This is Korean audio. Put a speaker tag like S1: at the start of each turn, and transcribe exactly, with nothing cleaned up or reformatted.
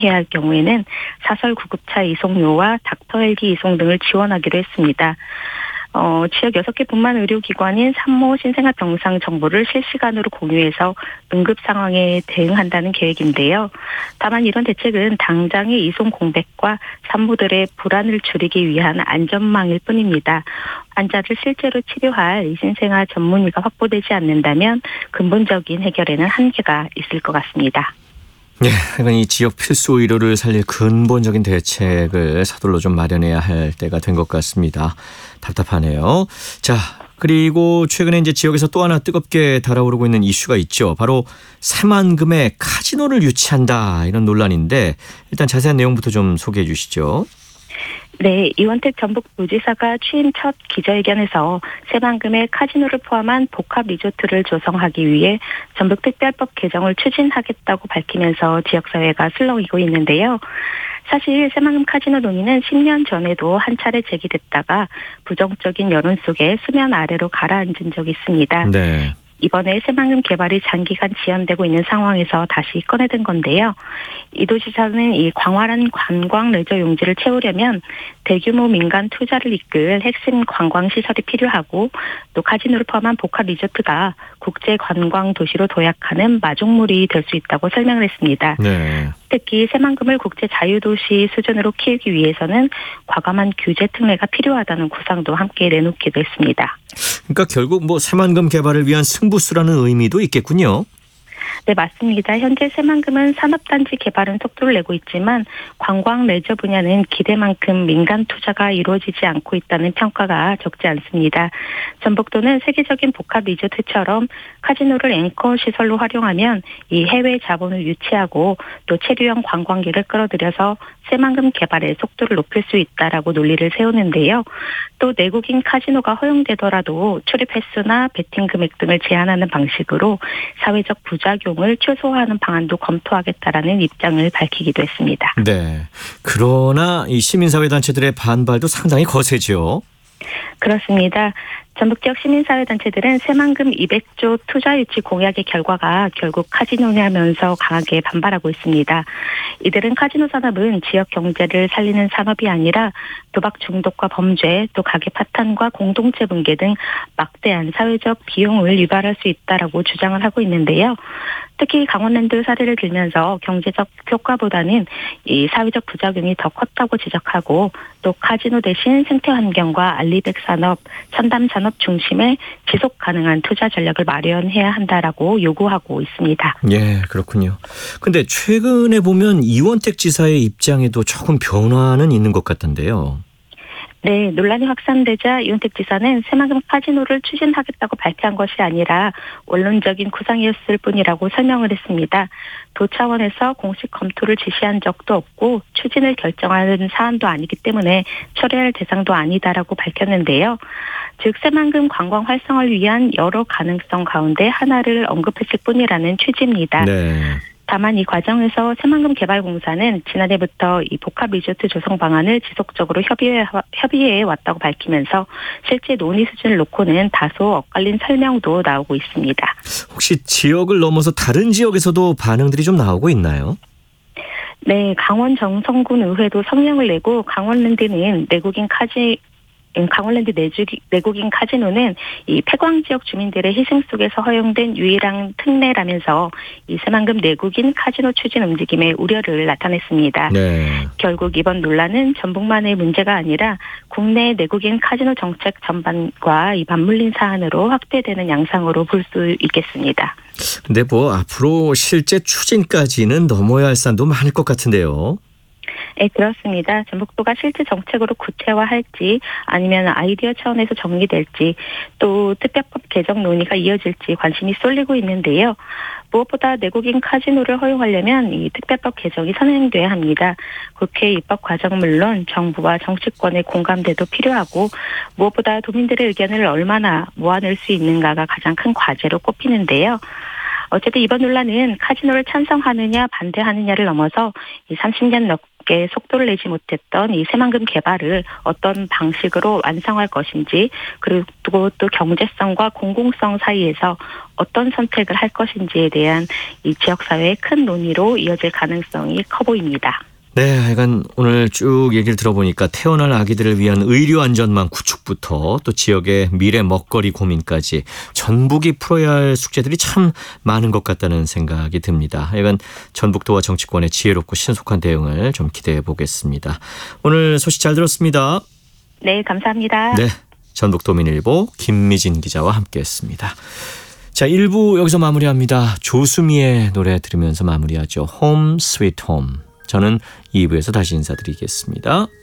S1: 해야 할 경우에는 사설 구급차 이송료와 닥터 헬기 이송 등을 지원하기로 했습니다. 어, 지역 여섯 개뿐만 의료기관인 산모 신생아 병상 정보를 실시간으로 공유해서 응급 상황에 대응한다는 계획인데요. 다만 이런 대책은 당장의 이송 공백과 산모들의 불안을 줄이기 위한 안전망일 뿐입니다. 환자를 실제로 치료할 이 신생아 전문의가 확보되지 않는다면 근본적인 해결에는 한계가 있을 것 같습니다.
S2: 네, 그러니까 이 지역 필수 의료를 살릴 근본적인 대책을 서둘러 좀 마련해야 할 때가 된 것 같습니다. 답답하네요. 자, 그리고 최근에 이제 지역에서 또 하나 뜨겁게 달아오르고 있는 이슈가 있죠. 바로 새만금에 카지노를 유치한다 이런 논란인데 일단 자세한 내용부터 좀 소개해 주시죠.
S1: 네, 이원택 전북도지사가 취임 첫 기자회견에서 새만금에 카지노를 포함한 복합 리조트를 조성하기 위해 전북특별법 개정을 추진하겠다고 밝히면서 지역사회가 술렁이고 있는데요. 사실 새만금 카지노 논의는 십 년 전에도 한 차례 제기됐다가 부정적인 여론 속에 수면 아래로 가라앉은 적이 있습니다.
S2: 네.
S1: 이번에 새만금 개발이 장기간 지연되고 있는 상황에서 다시 꺼내든 건데요. 이 도지사는 이 광활한 관광 레저 용지를 채우려면 대규모 민간 투자를 이끌 핵심 관광 시설이 필요하고 또 카지노를 포함한 복합 리조트가 국제 관광 도시로 도약하는 마중물이 될 수 있다고 설명을 했습니다.
S2: 네.
S1: 특히 새만금을 국제 자유도시 수준으로 키우기 위해서는 과감한 규제 특례가 필요하다는 구상도 함께 내놓기도 했습니다.
S2: 그러니까 결국 뭐 새만금 개발을 위한 승부수라는 의미도 있겠군요.
S1: 네, 맞습니다. 현재 새만금은 산업단지 개발은 속도를 내고 있지만 관광 레저 분야는 기대만큼 민간 투자가 이루어지지 않고 있다는 평가가 적지 않습니다. 전북도는 세계적인 복합 리조트처럼 카지노를 앵커 시설로 활용하면 이 해외 자본을 유치하고 또 체류형 관광객을 끌어들여서 새만금 개발의 속도를 높일 수 있다라고 논리를 세우는데요. 또 내국인 카지노가 허용되더라도 출입 횟수나 베팅 금액 등을 제한하는 방식으로 사회적 부작용을 최소화하는 방안도 검토하겠다라는 입장을 밝히기도 했습니다.
S2: 네. 그러나 이 시민사회단체들의 반발도 상당히 거세죠.
S1: 그렇습니다. 전북 지역 시민사회단체들은 새만금 이백조 투자 유치 공약의 결과가 결국 카지노냐면서 강하게 반발하고 있습니다. 이들은 카지노 산업은 지역 경제를 살리는 산업이 아니라 도박 중독과 범죄, 또 가게 파탄과 공동체 붕괴 등 막대한 사회적 비용을 유발할 수 있다라고 주장을 하고 있는데요. 특히 강원랜드 사례를 들면서 경제적 효과보다는 이 사회적 부작용이 더 컸다고 지적하고 또 카지노 대신 생태환경과 알리백 산업, 첨단 산업 중심의 지속 가능한 투자 전략을 마련해야 한다라고 요구하고 있습니다.
S2: 예, 그렇군요. 근데 최근에 보면 이원택 지사의 입장에도 조금 변화는 있는 것 같던데요.
S1: 네, 논란이 확산되자 이원택 지사는 새만금 카지노를 추진하겠다고 발표한 것이 아니라 원론적인 구상이었을 뿐이라고 설명을 했습니다. 도 차원에서 공식 검토를 지시한 적도 없고 추진을 결정하는 사안도 아니기 때문에 철회할 대상도 아니다라고 밝혔는데요. 즉 새만금 관광 활성화를 위한 여러 가능성 가운데 하나를 언급했을 뿐이라는 취지입니다.
S2: 네.
S1: 다만 이 과정에서 새만금 개발공사는 지난해부터 이 복합 리조트 조성 방안을 지속적으로 협의해, 협의해 왔다고 밝히면서 실제 논의 수준을 놓고는 다소 엇갈린 설명도 나오고 있습니다.
S2: 혹시 지역을 넘어서 다른 지역에서도 반응들이 좀 나오고 있나요?
S1: 네, 강원 정선군 의회도 성명을 내고 강원랜드는 내국인 카지 강원랜드 내국인 카지노는 이 폐광 지역 주민들의 희생 속에서 허용된 유일한 특례라면서 이 새만금 내국인 카지노 추진 움직임에 우려를 나타냈습니다.
S2: 네.
S1: 결국 이번 논란은 전북만의 문제가 아니라 국내 내국인 카지노 정책 전반과 이 맞물린 사안으로 확대되는 양상으로 볼 수 있겠습니다.
S2: 근데 뭐 앞으로 실제 추진까지는 넘어야 할 산도 많을 것 같은데요.
S1: 네, 그렇습니다. 전북도가 실제 정책으로 구체화할지 아니면 아이디어 차원에서 정리될지 또 특별법 개정 논의가 이어질지 관심이 쏠리고 있는데요. 무엇보다 내국인 카지노를 허용하려면 이 특별법 개정이 선행돼야 합니다. 국회 입법 과정은 물론 정부와 정치권의 공감대도 필요하고 무엇보다 도민들의 의견을 얼마나 모아낼 수 있는가가 가장 큰 과제로 꼽히는데요. 어쨌든 이번 논란은 카지노를 찬성하느냐 반대하느냐를 넘어서 이 삼십 년 넘게 함께 속도를 내지 못했던 이 새만금 개발을 어떤 방식으로 완성할 것인지, 그리고 또 경제성과 공공성 사이에서 어떤 선택을 할 것인지에 대한 이 지역사회의 큰 논의로 이어질 가능성이 커 보입니다.
S2: 네, 하여간 오늘 쭉 얘기를 들어보니까 태어날 아기들을 위한 의료 안전망 구축부터 또 지역의 미래 먹거리 고민까지 전북이 풀어야 할 숙제들이 참 많은 것 같다는 생각이 듭니다. 하여간 전북도와 정치권의 지혜롭고 신속한 대응을 좀 기대해 보겠습니다. 오늘 소식 잘 들었습니다.
S1: 네, 감사합니다.
S2: 네, 전북도민일보 김미진 기자와 함께했습니다. 자, 일 부 여기서 마무리합니다. 조수미의 노래 들으면서 마무리하죠. Home Sweet Home. 저는 이 부에서 다시 인사드리겠습니다.